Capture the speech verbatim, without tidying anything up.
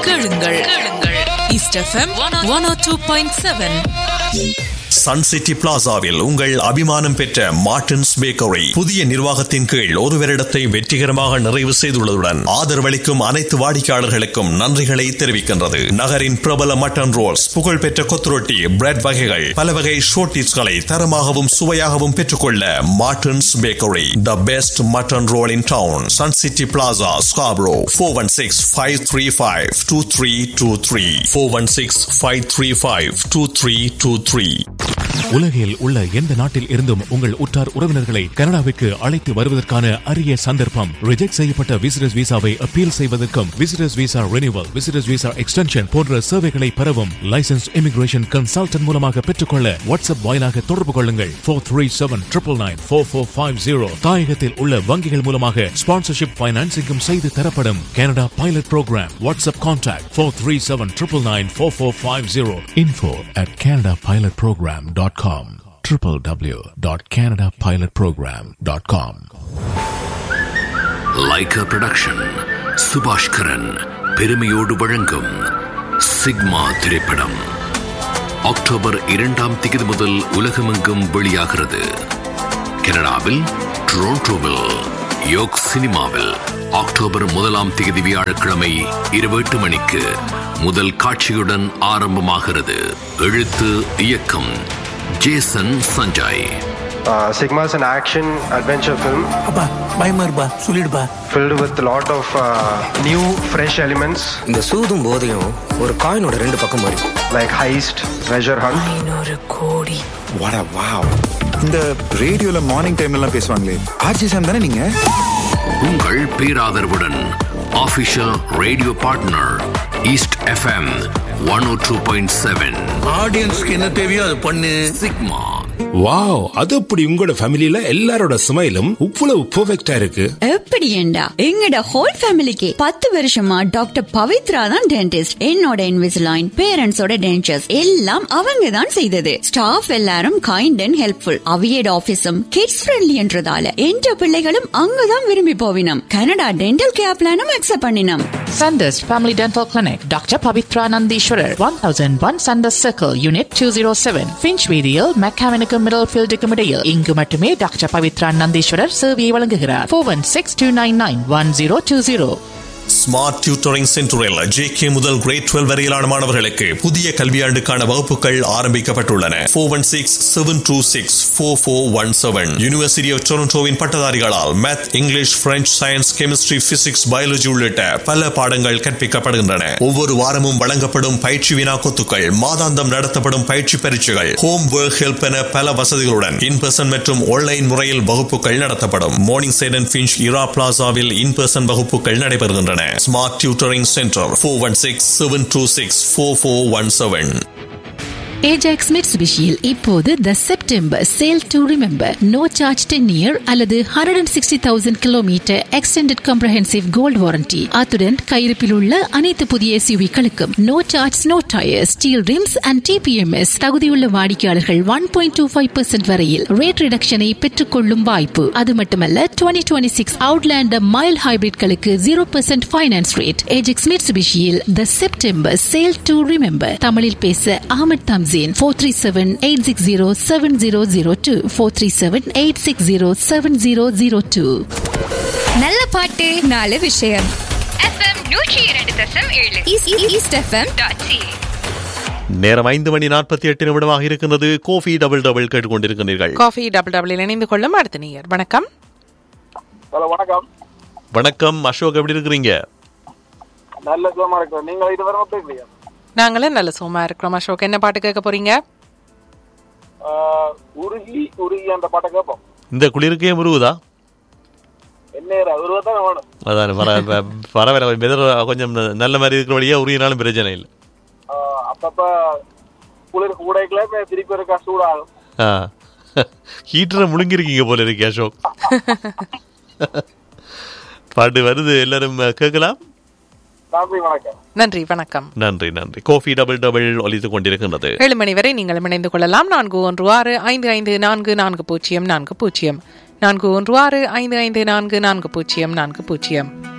கேளுங்கள் கேளுங்கள் east FM one ஓ two point seven. Sun city பிளாசாவில் உங்கள் அபிமானம் பெற்ற மார்டின்ஸ் பேக்கரி புதிய நிர்வாகத்தின் கீழ் ஒரு வருடத்தை வெற்றிகரமாக நிறைவு செய்துள்ளதுடன் ஆதரவளிக்கும் அனைத்து வாடிக்கையாளர்களுக்கும் நன்றிகளை தெரிவிக்கின்றது. நகரின் பிரபல மட்டன் ரோல்ஸ், புகழ்பெற்ற கொத்துரொட்டி, பிரெட் வகைகள், பல வகை ஷோர்டிஸ்களை தரமாகவும் சுவையாகவும் பெற்றுக்கொள்ள Martin's bakery, the best mutton role in down. Sun city plaza, Scarborough. Four one six five three five two three two three four one six five three five two three two three. உலகில் உள்ள எந்த நாட்டில் இருந்தும் உங்கள் உற்றார் உறவினர்களை கனடாவுக்கு அழைத்து வருவதற்கான அரிய சந்தர்ப்பம். ரிஜெக்ட் செய்யப்பட்ட விசிட்டர்ஸ் விசாவை அப்பீல் செய்வதற்கும், visitors visa renewal, visitors visa extension போன்ற சேவைகளை பெறவும் லைசன்ஸ் இமிகிரேஷன் கன்சல்டன்ட் மூலமாக பெற்றுக்கொள்ள வாட்ஸ்அப் வாயிலாக தொடர்பு கொள்ளுங்கள். Four three seven triple nine four four five zero. தாயகத்தில் உள்ள வங்கிகள் மூலமாக ஸ்பான்சர்ஷிப் பைனான்சிங்கும் செய்து தரப்படும். Canada pilot program. WhatsApp contact four three seven triple nine four four five zero. Info at Canada pilot program dot com. w w w dot canada pilot program dot com. Lyca production Subaskaran பெருமையோடு வழங்கும் sigma திரைப்படம் October இரண்டாம் தேதி முதல் உலகமெங்கும் வெளியாகிறது. கனடாவில் டொரண்டோவில் யோக் சினிமாவில் அக்டோபர் முதலாம் தேதி வியாழக்கிழமை இரவு எட்டு மணிக்கு முதல் காட்சியுடன் ஆரம்பமாகிறது. எழுத்து இயக்கம் Jason Sanjay. Uh, Sigma is an action adventure film. Abba, பயமா இருப்பா சொல்லிடுப்பா. Filled with a lot of uh, new fresh elements. இந்த சூதும் போதையும் ஒரு காயினோட ரெண்டு பக்கம் மாதிரி. Like heist, treasure hunt. ஐநூறு கோடி. What a wow. இந்த ரேடியோல மார்னிங் டைம்ல எல்லாம் பேசுவாங்களே, ஆர்ஜி சாம் தானே நீங்க? உங்கள் பேராதரவுடன் official radio partner east FM one ஓ டூ பாயிண்ட் செவன். ஆடியன்ஸ்க்கு என்ன தேவையோ அது பண்ணு. சிக்மா. வாவ், அது அப்படி உங்களோட ஃபேமிலில எல்லாரோட ஸ்மைலும் இவ்வளவு பெர்ஃபெக்ட்டா இருக்கு. எப்படி ஏண்டா எங்கட ஹோல் ஃபேமிலிக்கு பத்து வருஷமா டாக்டர் பவித்ரா தான் டென்டிஸ்ட். என்னோட இன்விசிலைன், பேரண்ட்ஸோட டென்டர்ஸ் எல்லாம் அவங்க தான் செய்தது. ஸ்டாஃப் எல்லாரும் kind and helpful. அவியட் ஆபீஸும் kids friendly என்றதால என்ற பிள்ளைகளும் அங்கதான் விரும்பி போவினம். கனடா டென்டல் கேர் பிளானும் அக்செப்ட் பண்ணினோம். Sanders Family Dental Clinic, Doctor Pavitra Nandishwarar, one thousand one Sanders Circle, Unit two oh seven, Finchweedial, Mechanical Middlefield Decomedial. இங்கு மட்டுமே டாக்டர் பவித்ரா நந்தீஸ்வரர் சேவையை வழங்குகிறார். four one six two nine nine one zero two zero. Smart tutoring சென்டரில் J K முதல் great twelve வரையிலான மாணவர்களுக்கு புதிய கல்வியாண்டுக்கான வகுப்புகள் ஆரம்பிக்கப்பட்டுள்ளன. Four one six seven two six four four one seven. University of டொரண்டோவின் பட்டதாரிகளால் math, English, French, science, chemistry, physics, biology உள்ளிட்ட பல பாடங்கள் கற்பிக்கப்படுகின்றன. ஒவ்வொரு வாரமும் வழங்கப்படும் பயிற்சி வினாக்கொத்துக்கள், மாதாந்தம் நடத்தப்படும் பயிற்சி பரீட்சைகள், ஹோம் ஒர்க் ஹெல்ப் என பல வசதிகளுடன் இன் பர்சன் மற்றும் ஆன்லைன் முறையில் வகுப்புகள் நடத்தப்படும். Morning side and Finch Ira பிளாசாவில் in person வகுப்புகள் நடைபெறுகின்றன. Smart Tutoring Center four one six seven two six four four one seven. Ajax மிட்சுபிஷியில் இப்போது த September sale to remember. No charge ten year அல்லது hundred and sixty thousand kilometre extended comprehensive gold warranty. அத்துடன் கையிருப்பில் உள்ள அனைத்து புதிய எஸ்யூவிகளுக்கும் no charge, no tyre, steel rims and DBMS. தகுதியுள்ள வாடிக்கையாளர்கள் one point two five percent வரையில் ரேட் ரிடக்ஷனை பெற்றுக் கொள்ளும் வாய்ப்பு. அது மட்டுமல்ல, twenty twenty six Outlander mile ஹைபிரிட்களுக்கு zero percent finance rate. Ajax மிட்சுபிஷியில் the September sale to remember. தமிழில் பேச Ahmed தம்சி. four three seven eight six zero seven zero zero two four three seven eight six zero seven zero zero two. நல்ல பாட்டு, நல்ல விஷயம். FM நூற்றி இரண்டு தசம் ஏழு ஈஸ்ட் எஃப்எம் டாட் சி. நேரம் ஐந்து மணி நாற்பத்தி எட்டு நிமிடமாக இருக்கின்றது. கோஃபி டபுள் டபுள் கேட்டுக்கொண்டிருக்கிறீர்கள். காஃபி டபுள் டபுள் இணைந்து கொள்ளும் அடுத்த நேயர். வணக்கம். வணக்கம். வணக்கம் அசோக், எப்படி இருக்கிறீங்க? நல்ல சுகமா இருக்கிறோம். நீங்க இதுவரை எப்படி? நாங்களே நல்ல சுகமா இருக்கிறோம். அசோக், என்ன பாட்டு கேட்க போறீங்க? உருகி உருகி அந்த பாட்டை கேட்போம். இந்த குளிருக்கே உருகுதா? அதான் பரவாயில்ல, கொஞ்சம் நல்ல மாதிரி இருக்கிற வழியா உருகினாலும் பிரச்சனை இல்லை. அப்பப்ப குளிர் கூட திருப்பி இருக்கா சூடாகும். ஹீட்டரை முழுங்கிருக்கீங்க போல இருக்கு அசோக். பாட்டு வருது, எல்லாரும் கேட்கலாம். நன்றி, வணக்கம். நன்றி நன்றி. கோஃபி டபுள் டபுள் ஒலித்துக் கொண்டிருக்கின்றது. ஏழு மணி வரை நீங்கள் இணைந்து கொள்ளலாம். நான்கு ஒன்று ஆறு ஐந்து ஐந்து நான்கு நான்கு பூஜ்ஜியம் நான்கு பூஜ்ஜியம் நான்கு ஒன்று ஆறு ஐந்து ஐந்து நான்கு நான்கு பூஜ்ஜியம் நான்கு பூஜ்ஜியம்.